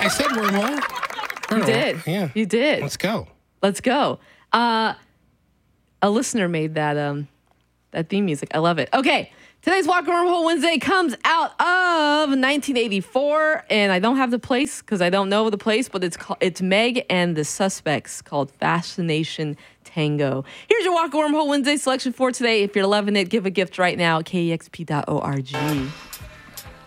I said wormhole. You did. Yeah. You did. Let's go. Let's go. A listener made that theme music. I love it. Okay. Today's Walk Around Wormhole Wednesday comes out of 1984, and I don't have the place because I don't know the place, but it's Meg and the Suspects called Fascination Tango. Here's your Walk Around Wormhole Wednesday selection for today. If you're loving it, give a gift right now at kexp.org.